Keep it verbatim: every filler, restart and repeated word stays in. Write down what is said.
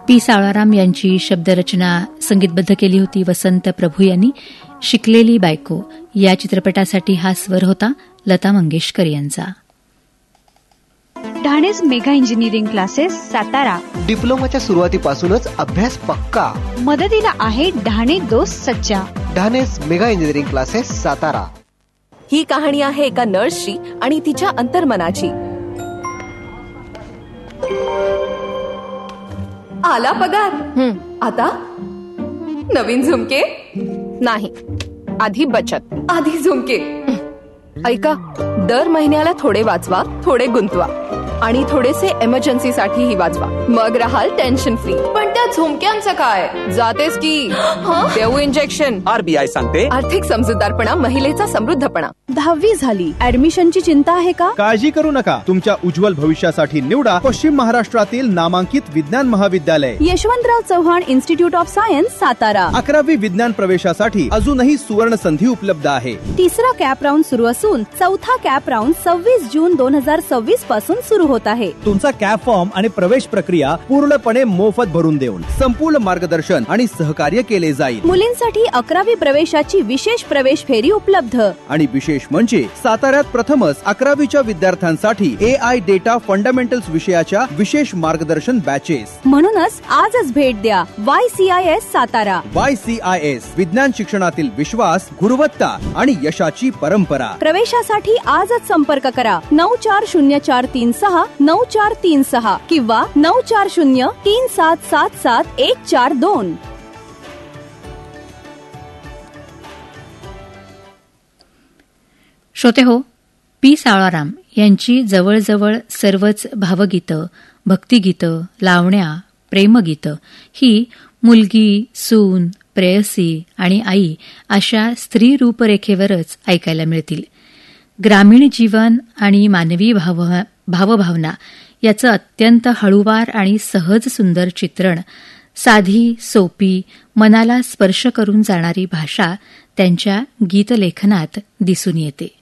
P Savalaram यांची शब्दरचना संगीतबद्ध केली होती वसंत प्रभू यांनी. शिकलेली बायको या चित्रपटासाठी हा स्वर होता लता मंगेशकर यांचा. ढाणेस मेगा इंजिनिअरिंग क्लासेस सातारा. डिप्लोमाच्या सुरुवातीपासूनच अभ्यास पक्का. मदतीला आहे ढाणे दोस्त सच्चा. ढाणेस मेगा इंजिनिअरिंग क्लासेस सातारा. ही कहाणी आहे एका नर्सची आणि तिच्या अंतर्मनाची. आला पगार. आता नवीन झुमके नाही, आधी बचत, आधी झुमके. ऐका, दर महिन्याला थोडे वाचवा, थोडे गुंतवा आणि थोडेसे इमर्जन्सीसाठीही वाचवा. मग राहाल टेन्शन फ्री. पण त्या झुमक्यांचं काय? जातेस की देऊ इंजेक्शन. आरबीआय सांगते, आर्थिक समजूतदारपणा महिलेचा समृद्धपणा. दहावी झाली, ऍडमिशनची चिंता आहे का? काळजी करू नका. तुमच्या उज्ज्वल भविष्यासाठी निवडा पश्चिम महाराष्ट्रातील नामांकित विज्ञान महाविद्यालय Yashwantrao Chavan institute of science Satara. अकरावी विज्ञान प्रवेशासाठी अजूनही सुवर्ण संधी उपलब्ध आहे. तिसरा कॅप राऊंड सुरू असून चौथा कॅप राऊंड सव्वीस जून दोन हजार सव्वीस पासून सुरू होत आहे. तुमचा कॅप फॉर्म आणि प्रवेश प्रक्रिया पूर्णपणे मोफत भरून देऊन संपूर्ण मार्गदर्शन आणि सहकार्य केले जाईल. मुलींसाठी अकरावी प्रवेशाची विशेष प्रवेश फेरी उपलब्ध. आणि विशेष म्हणजे साताऱ्यात प्रथमच अकरावीच्या विद्यार्थ्यांसाठी ए आय डेटा फंडामेंटल्स विषयाच्या विशेष मार्गदर्शन बॅचेस. म्हणूनच आजच भेट द्या Y C I S Satara. Y C I S विज्ञान शिक्षणातील विश्वास, गुणवत्ता आणि यशाची परंपरा. प्रवेशासाठी आजच संपर्क करा नऊ चार शून्य चार तीन सहा नऊ चार तीन सहा किंवा नऊ चार शून्य तीन सात सात सात एक चार दोन. श्रोते हो, पी सावळाराम यांची जवळजवळ सर्वच भावगीतं, भक्तिगीतं, लावण्या, प्रेमगीतं ही मुलगी, सून, प्रेयसी आणि आई अशा स्त्री रूपरेखेवरच ऐकायला मिळतील. ग्रामीण जीवन आणि मानवी भाव भावभावना याचं अत्यंत हळूवार आणि सहज सुंदर चित्रण, साधी, सोपी, मनाला स्पर्श करून जाणारी भाषा त्यांच्या गीतलेखनात दिसून येते.